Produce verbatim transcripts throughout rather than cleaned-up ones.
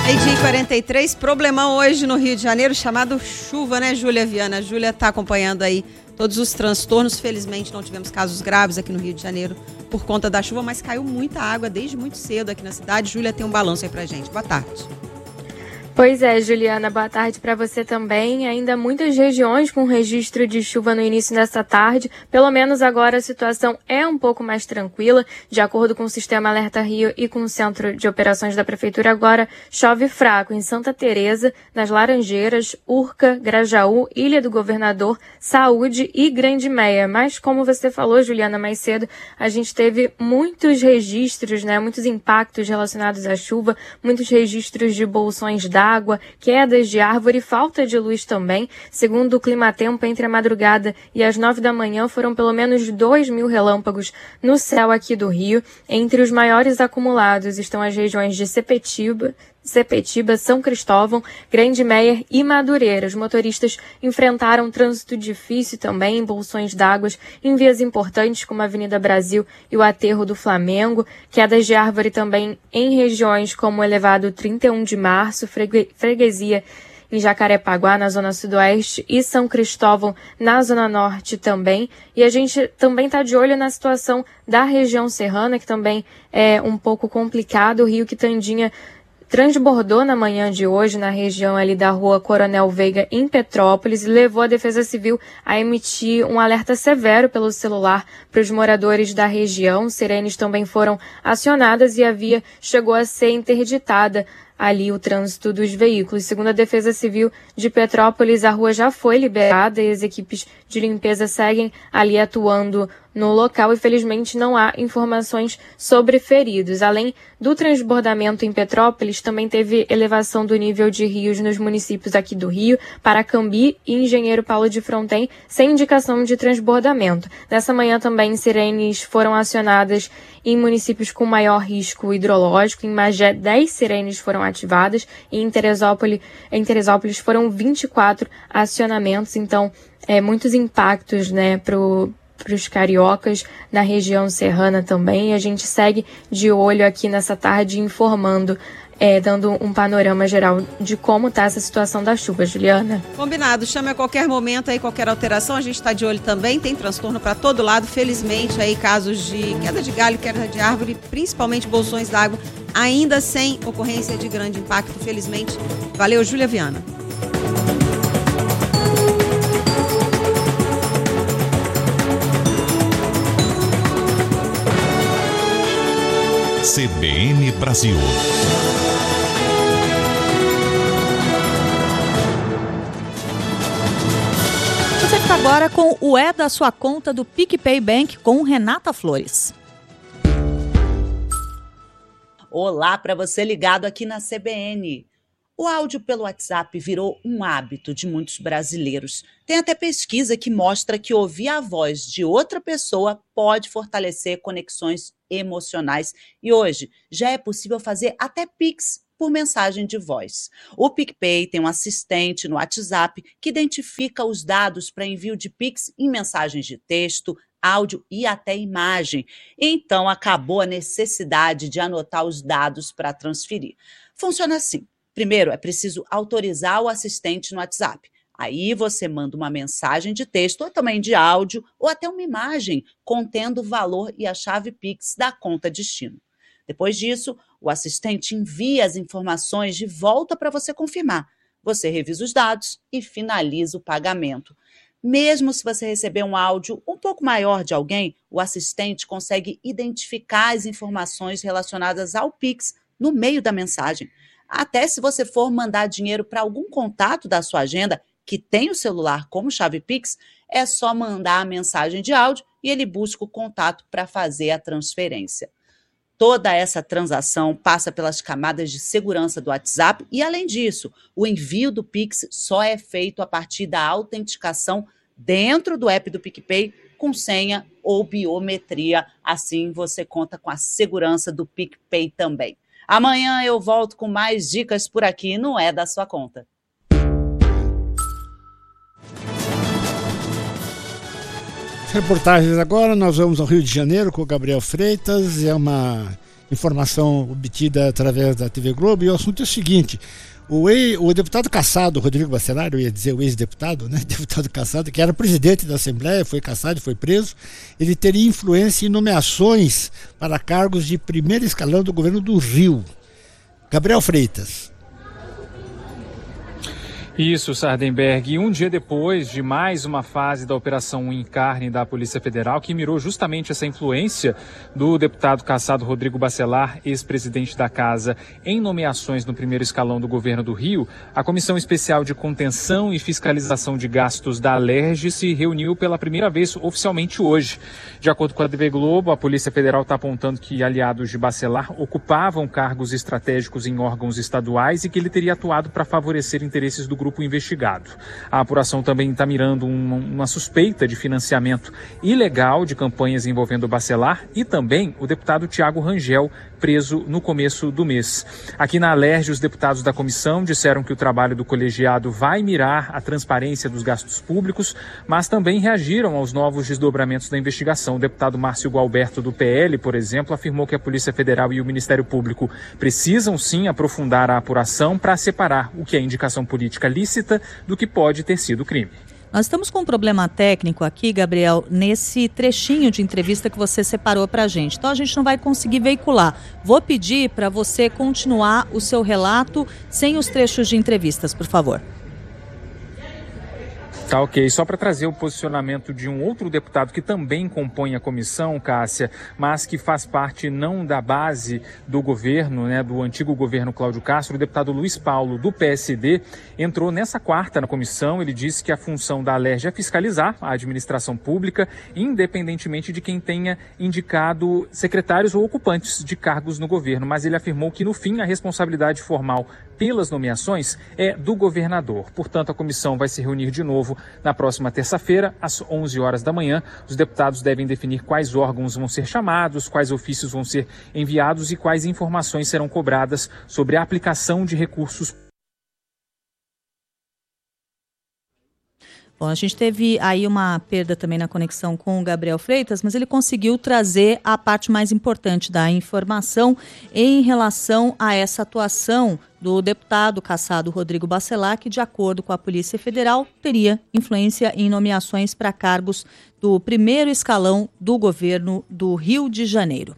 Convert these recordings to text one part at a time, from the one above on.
meio-dia e quarenta e três, problemão hoje no Rio de Janeiro, chamado chuva, né, Júlia Viana? A Júlia está acompanhando aí todos os transtornos. Felizmente não tivemos casos graves aqui no Rio de Janeiro por conta da chuva, mas caiu muita água desde muito cedo aqui na cidade. Júlia tem um balanço aí pra gente. Boa tarde. Pois é, Juliana, boa tarde para você também. Ainda muitas regiões com registro de chuva no início dessa tarde. Pelo menos agora a situação é um pouco mais tranquila. De acordo com o Sistema Alerta Rio e com o Centro de Operações da Prefeitura, agora chove fraco em Santa Teresa, nas Laranjeiras, Urca, Grajaú, Ilha do Governador, Saúde e Grande Meia. Mas como você falou, Juliana, mais cedo, a gente teve muitos registros, né, muitos impactos relacionados à chuva, muitos registros de bolsões d'água, água, quedas de árvore e falta de luz também. Segundo o Climatempo, entre a madrugada e as nove da manhã foram pelo menos dois mil relâmpagos no céu aqui do Rio. Entre os maiores acumulados estão as regiões de Sepetiba, Sepetiba, São Cristóvão, Grande Meia e Madureira. Os motoristas enfrentaram trânsito difícil também, bolsões d'água em vias importantes como a Avenida Brasil e o Aterro do Flamengo, quedas de árvore também em regiões como o Elevado trinta e um de Março, Fregue- Freguesia em Jacarepaguá, na Zona Sudoeste, e São Cristóvão, na Zona Norte também. E a gente também está de olho na situação da região serrana, que também é um pouco complicado. O Rio Quitandinha transbordou na manhã de hoje na região ali da Rua Coronel Veiga, em Petrópolis, e levou a Defesa Civil a emitir um alerta severo pelo celular para os moradores da região. Sirenes também foram acionadas e a via chegou a ser interditada ali o trânsito dos veículos. Segundo a Defesa Civil de Petrópolis, a rua já foi liberada e as equipes de limpeza seguem ali atuando no local e felizmente não há informações sobre feridos. Além do transbordamento em Petrópolis, também teve elevação do nível de rios nos municípios aqui do Rio, Paracambi e Engenheiro Paulo de Fronten, sem indicação de transbordamento. Nessa manhã também sirenes foram acionadas em municípios com maior risco hidrológico. Em Magé, dez sirenes foram ativadas e em Teresópolis, em Teresópolis foram vinte e quatro acionamentos. Então, é, muitos impactos, né, pro para os cariocas na região serrana também. A gente segue de olho aqui nessa tarde informando, é, dando um panorama geral de como está essa situação da chuva, Juliana. Combinado, chame a qualquer momento aí, qualquer alteração, a gente está de olho também, tem transtorno para todo lado, felizmente aí casos de queda de galho, queda de árvore, principalmente bolsões d'água, ainda sem ocorrência de grande impacto, felizmente. Valeu, Júlia Viana. C B N Brasil. Você fica agora com o É da Sua Conta do PicPay Bank com Renata Flores. Olá para você ligado aqui na C B N. O áudio pelo WhatsApp virou um hábito de muitos brasileiros. Tem até pesquisa que mostra que ouvir a voz de outra pessoa pode fortalecer conexões emocionais. E hoje já é possível fazer até Pix por mensagem de voz. O PicPay tem um assistente no WhatsApp que identifica os dados para envio de Pix em mensagens de texto, áudio e até imagem. Então acabou a necessidade de anotar os dados para transferir. Funciona assim. Primeiro, é preciso autorizar o assistente no WhatsApp. Aí você manda uma mensagem de texto ou também de áudio ou até uma imagem contendo o valor e a chave Pix da conta destino. Depois disso, o assistente envia as informações de volta para você confirmar. Você revisa os dados e finaliza o pagamento. Mesmo se você receber um áudio um pouco maior de alguém, o assistente consegue identificar as informações relacionadas ao Pix no meio da mensagem. Até se você for mandar dinheiro para algum contato da sua agenda que tem o celular como chave Pix, é só mandar a mensagem de áudio e ele busca o contato para fazer a transferência. Toda essa transação passa pelas camadas de segurança do WhatsApp e, além disso, o envio do Pix só é feito a partir da autenticação dentro do app do PicPay com senha ou biometria. Assim você conta com a segurança do PicPay também. Amanhã eu volto com mais dicas por aqui, não é da sua conta. Reportagens agora, nós vamos ao Rio de Janeiro com o Gabriel Freitas. É uma informação obtida através da T V Globo, e o assunto é o seguinte: o, ex, o deputado cassado, Rodrigo Bacelar, eu ia dizer o ex-deputado, né? Deputado cassado, que era presidente da Assembleia, foi cassado e foi preso, ele teria influência em nomeações para cargos de primeiro escalão do governo do Rio. Gabriel Freitas. Isso, Sardenberg. E um dia depois de mais uma fase da Operação Encarne da Polícia Federal, que mirou justamente essa influência do deputado cassado Rodrigo Bacelar, ex-presidente da Casa, em nomeações no primeiro escalão do governo do Rio, a Comissão Especial de Contenção e Fiscalização de Gastos da Alerj se reuniu pela primeira vez oficialmente hoje. De acordo com a T V Globo, a Polícia Federal está apontando que aliados de Bacelar ocupavam cargos estratégicos em órgãos estaduais e que ele teria atuado para favorecer interesses do grupo grupo investigado. A apuração também está mirando uma, uma suspeita de financiamento ilegal de campanhas envolvendo Bacelar e também o deputado Tiago Rangel, preso no começo do mês. Aqui na Alerj, os deputados da comissão disseram que o trabalho do colegiado vai mirar a transparência dos gastos públicos, mas também reagiram aos novos desdobramentos da investigação. O deputado Márcio Gualberto, do P L, por exemplo, afirmou que a Polícia Federal e o Ministério Público precisam sim aprofundar a apuração para separar o que é indicação política lícita do que pode ter sido crime. Nós estamos com um problema técnico aqui, Gabriel, nesse trechinho de entrevista que você separou para a gente. Então a gente não vai conseguir veicular. Vou pedir para você continuar o seu relato sem os trechos de entrevistas, por favor. Tá ok, só para trazer o posicionamento de um outro deputado que também compõe a comissão, Cássia, mas que faz parte não da base do governo, né, do antigo governo Cláudio Castro, o deputado Luiz Paulo, do P S D, entrou nessa quarta na comissão. Ele disse que a função da Alerj é fiscalizar a administração pública, independentemente de quem tenha indicado secretários ou ocupantes de cargos no governo, mas ele afirmou que no fim a responsabilidade formal pelas nomeações é do governador. Portanto, a comissão vai se reunir de novo na próxima terça-feira, às onze horas da manhã. Os deputados devem definir quais órgãos vão ser chamados, quais ofícios vão ser enviados e quais informações serão cobradas sobre a aplicação de recursos. Bom, a gente teve aí uma perda também na conexão com o Gabriel Freitas, mas ele conseguiu trazer a parte mais importante da informação em relação a essa atuação do deputado cassado Rodrigo Bacelar, que, de acordo com a Polícia Federal, teria influência em nomeações para cargos do primeiro escalão do governo do Rio de Janeiro.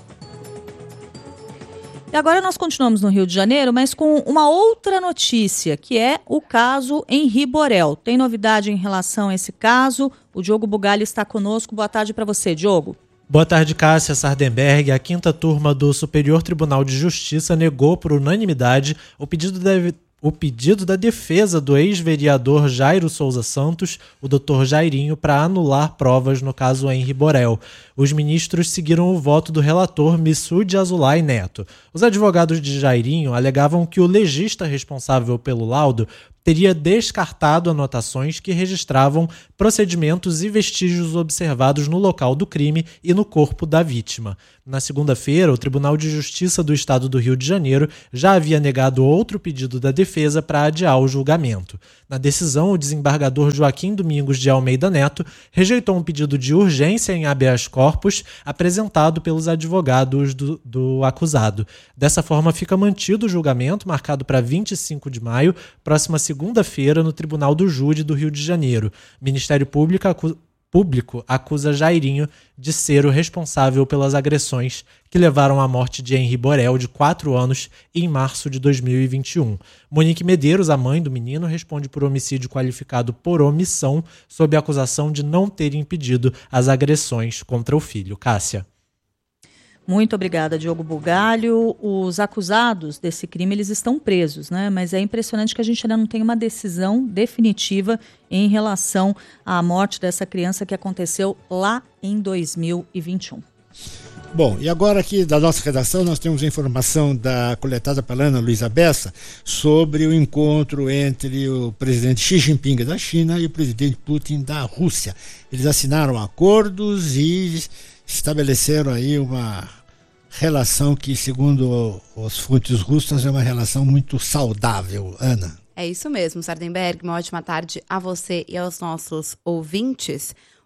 E agora nós continuamos no Rio de Janeiro, mas com uma outra notícia, que é o caso Henri Borel. Tem novidade em relação a esse caso? O Diogo Bugalho está conosco. Boa tarde para você, Diogo. Boa tarde, Cássia Sardenberg. A quinta turma do Superior Tribunal de Justiça negou por unanimidade o pedido da... o pedido da defesa do ex-vereador Jairo Souza Santos, o doutor Jairinho, para anular provas no caso Henri Borel. Os ministros seguiram o voto do relator Missoud Azulay Neto. Os advogados de Jairinho alegavam que o legista responsável pelo laudo teria descartado anotações que registravam procedimentos e vestígios observados no local do crime e no corpo da vítima. Na segunda-feira, o Tribunal de Justiça do Estado do Rio de Janeiro já havia negado outro pedido da defesa para adiar o julgamento. Na decisão, o desembargador Joaquim Domingos de Almeida Neto rejeitou um pedido de urgência em habeas corpus apresentado pelos advogados do, do acusado. Dessa forma, fica mantido o julgamento, marcado para vinte e cinco de maio, próxima segunda-feira, no Tribunal do Júri do Rio de Janeiro. O Ministério Público acusa público acusa Jairinho de ser o responsável pelas agressões que levaram à morte de Henri Borel, de quatro anos, em março de dois mil e vinte e um. Monique Medeiros, a mãe do menino, responde por homicídio qualificado por omissão, sob a acusação de não ter impedido as agressões contra o filho. Cássia. Muito obrigada, Diogo Bugalho. Os acusados desse crime, eles estão presos, né? Mas é impressionante que a gente ainda não tem uma decisão definitiva em relação à morte dessa criança que aconteceu lá em dois mil e vinte e um. Bom, e agora aqui da nossa redação nós temos a informação da coletada pela Ana Luísa Bessa sobre o encontro entre o presidente Xi Jinping da China e o presidente Putin da Rússia. Eles assinaram acordos e estabeleceram aí uma relação que, segundo as fontes russas, é uma relação muito saudável. Ana. É isso mesmo, Sardenberg. Uma ótima tarde a você e aos nossos ouvintes.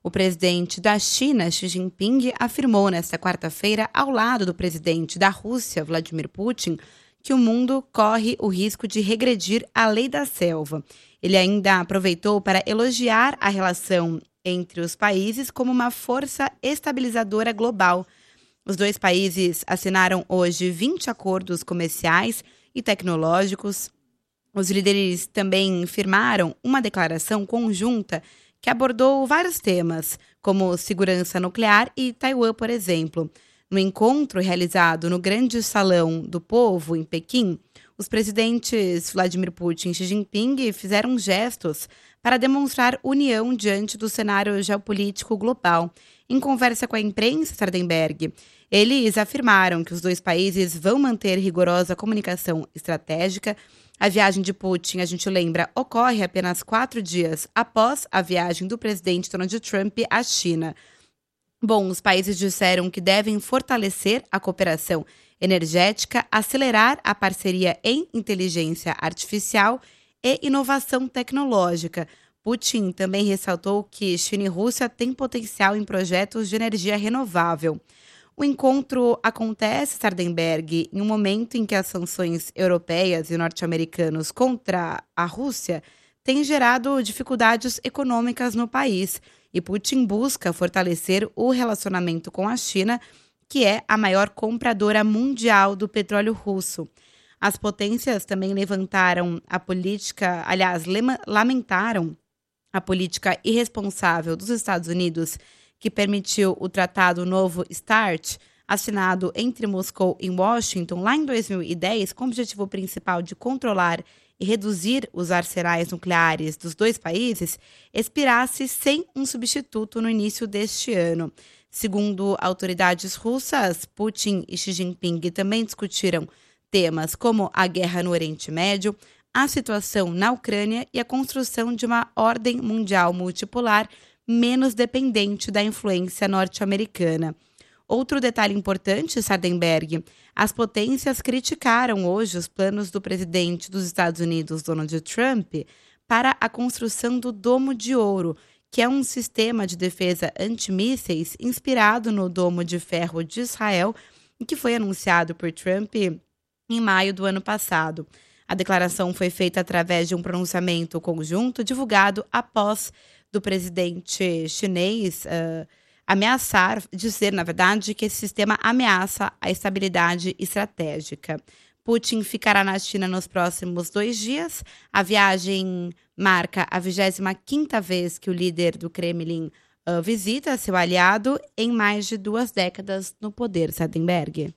O presidente da China, Xi Jinping, afirmou nesta quarta-feira, ao lado do presidente da Rússia, Vladimir Putin, que o mundo corre o risco de regredir à lei da selva. Ele ainda aproveitou para elogiar a relação entre os países como uma força estabilizadora global. Os dois países assinaram hoje vinte acordos comerciais e tecnológicos. Os líderes também firmaram uma declaração conjunta que abordou vários temas, como segurança nuclear e Taiwan, por exemplo. No encontro realizado no Grande Salão do Povo, em Pequim, os presidentes Vladimir Putin e Xi Jinping fizeram gestos para demonstrar união diante do cenário geopolítico global. Em conversa com a imprensa, Sardenberg, eles afirmaram que os dois países vão manter rigorosa comunicação estratégica. A viagem de Putin, a gente lembra, ocorre apenas quatro dias após a viagem do presidente Donald Trump à China. Bom, os países disseram que devem fortalecer a cooperação energética, acelerar a parceria em inteligência artificial e inovação tecnológica. Putin também ressaltou que China e Rússia têm potencial em projetos de energia renovável. O encontro acontece, Sardenberg, em um momento em que as sanções europeias e norte-americanas contra a Rússia têm gerado dificuldades econômicas no país, e Putin busca fortalecer o relacionamento com a China, que é a maior compradora mundial do petróleo russo. As potências também levantaram a política, aliás, lamentaram a política irresponsável dos Estados Unidos, que permitiu o Tratado Novo START, assinado entre Moscou e Washington lá em dois mil e dez, com o objetivo principal de controlar e reduzir os arsenais nucleares dos dois países, expirasse sem um substituto no início deste ano. Segundo autoridades russas, Putin e Xi Jinping também discutiram temas como a guerra no Oriente Médio, a situação na Ucrânia e a construção de uma ordem mundial multipolar menos dependente da influência norte-americana. Outro detalhe importante, Sardenberg, as potências criticaram hoje os planos do presidente dos Estados Unidos, Donald Trump, para a construção do Domo de Ouro, que é um sistema de defesa antimísseis inspirado no Domo de Ferro de Israel e que foi anunciado por Trump em maio do ano passado. A declaração foi feita através de um pronunciamento conjunto divulgado após do presidente chinês uh, ameaçar, dizer, na verdade, que esse sistema ameaça a estabilidade estratégica. Putin ficará na China nos próximos dois dias. A viagem marca a vigésima quinta vez que o líder do Kremlin uh, visita seu aliado em mais de duas décadas no poder, Sardenberg.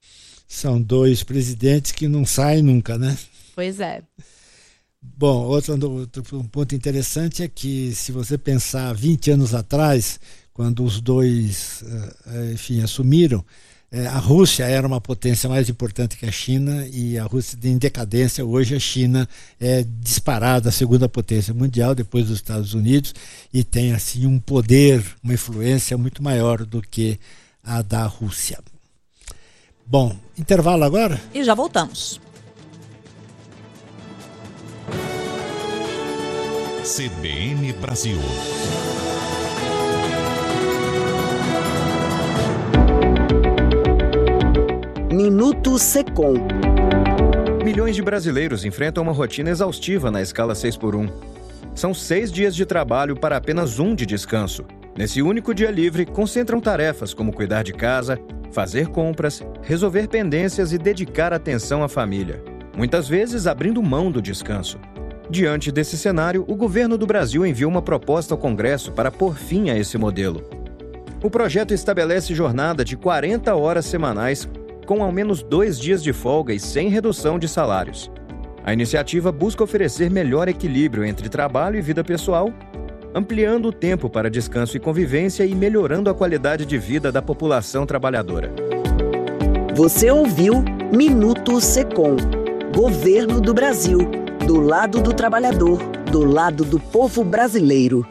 São dois presidentes que não saem nunca, né? Pois é. Bom, outro, outro ponto interessante é que, se você pensar vinte anos atrás, quando os dois, enfim, assumiram, a Rússia era uma potência mais importante que a China, e a Rússia em decadência. Hoje a China é disparada a segunda potência mundial, depois dos Estados Unidos, e tem assim um poder, uma influência muito maior do que a da Rússia. Bom, intervalo agora? E já voltamos. C B N Brasil. Minuto Secom. Milhões de brasileiros enfrentam uma rotina exaustiva na escala seis por um. São seis dias de trabalho para apenas um de descanso. Nesse único dia livre, concentram tarefas como cuidar de casa, fazer compras, resolver pendências e dedicar atenção à família, muitas vezes abrindo mão do descanso. Diante desse cenário, o governo do Brasil enviou uma proposta ao Congresso para pôr fim a esse modelo. O projeto estabelece jornada de quarenta horas semanais, com ao menos dois dias de folga e sem redução de salários. A iniciativa busca oferecer melhor equilíbrio entre trabalho e vida pessoal, ampliando o tempo para descanso e convivência e melhorando a qualidade de vida da população trabalhadora. Você ouviu Minuto Secom. Governo do Brasil. Do lado do trabalhador, do lado do povo brasileiro.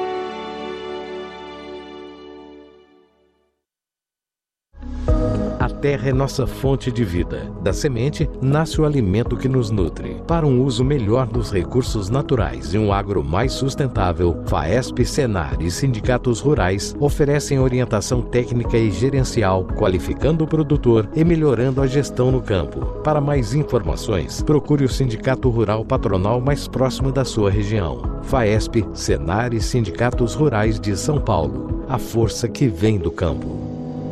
A terra é nossa fonte de vida. Da semente nasce o alimento que nos nutre. Para um uso melhor dos recursos naturais e um agro mais sustentável, FAESP, Senar e sindicatos rurais oferecem orientação técnica e gerencial, qualificando o produtor e melhorando a gestão no campo. Para mais informações, procure o Sindicato Rural Patronal mais próximo da sua região. FAESP, Senar e Sindicatos Rurais de São Paulo. A força que vem do campo.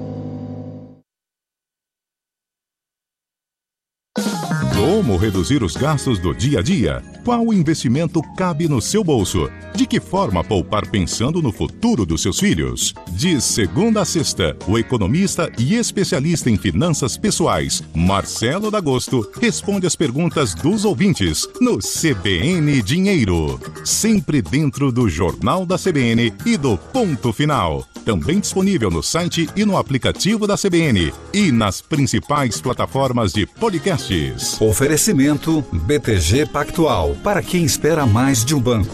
Como reduzir os gastos do dia a dia? Qual investimento cabe no seu bolso? De que forma poupar pensando no futuro dos seus filhos? De segunda a sexta, o economista e especialista em finanças pessoais, Marcelo D'Agosto, responde as perguntas dos ouvintes no C B N Dinheiro. Sempre dentro do Jornal da C B N e do Ponto Final. Também disponível no site e no aplicativo da C B N e nas principais plataformas de podcasts. Oferecimento B T G Pactual, para quem espera mais de um banco.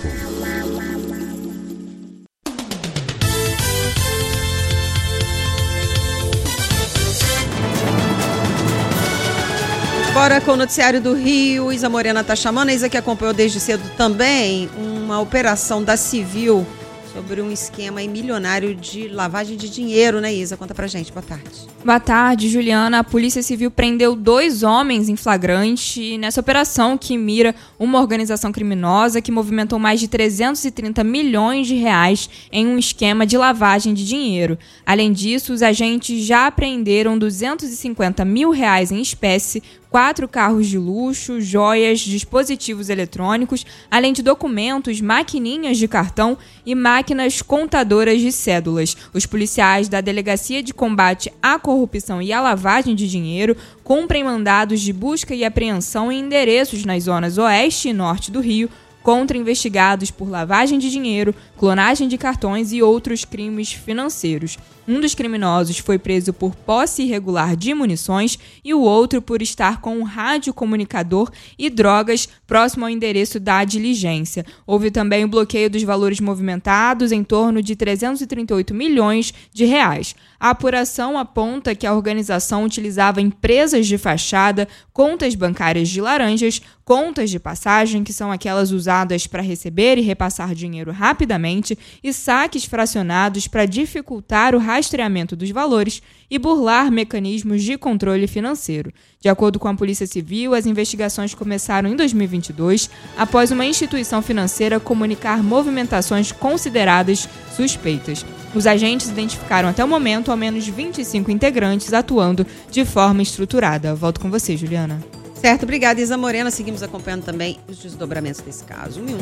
Bora com o noticiário do Rio. Isa Morena está chamando. A Isa que acompanhou desde cedo também uma operação da Civil sobre um esquema milionário de lavagem de dinheiro, né, Isa? Conta pra gente. Boa tarde. Boa tarde, Juliana. A Polícia Civil prendeu dois homens em flagrante nessa operação que mira uma organização criminosa que movimentou mais de trezentos e trinta milhões de reais em um esquema de lavagem de dinheiro. Além disso, os agentes já apreenderam duzentos e cinquenta mil reais em espécie, quatro carros de luxo, joias, dispositivos eletrônicos, além de documentos, maquininhas de cartão e máquinas contadoras de cédulas. Os policiais da Delegacia de Combate à Corrupção e à Lavagem de Dinheiro cumprem mandados de busca e apreensão em endereços nas zonas oeste e norte do Rio, contra investigados por lavagem de dinheiro, clonagem de cartões e outros crimes financeiros. Um dos criminosos foi preso por posse irregular de munições e o outro por estar com um radiocomunicador e drogas próximo ao endereço da diligência. Houve também o bloqueio dos valores movimentados, em torno de trezentos e trinta e oito milhões de reais. A apuração aponta que a organização utilizava empresas de fachada, contas bancárias de laranjas, contas de passagem, que são aquelas usadas para receber e repassar dinheiro rapidamente, e saques fracionados para dificultar o rastreamento dos valores e burlar mecanismos de controle financeiro. De acordo com a Polícia Civil, as investigações começaram em dois mil e vinte e dois, após uma instituição financeira comunicar movimentações consideradas suspeitas. Os agentes identificaram até o momento ao menos vinte e cinco integrantes atuando de forma estruturada. Volto com você, Juliana. Certo, obrigada, Isa Morena. Seguimos acompanhando também os desdobramentos desse caso. Um e um.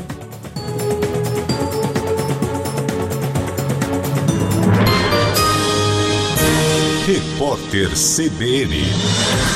Repórter C B N.